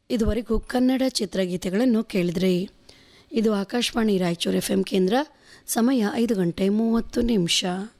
ಇದುವರೆಗೂ ಕನ್ನಡ ಚಿತ್ರಗೀತೆಗಳನ್ನು ಕೇಳಿದ್ರಿ. ಇದು ಆಕಾಶವಾಣಿ ರಾಯಚೂರು FM ಕೇಂದ್ರ. ಸಮಯ 5 ಗಂಟೆ 30 ನಿಮಿಷ.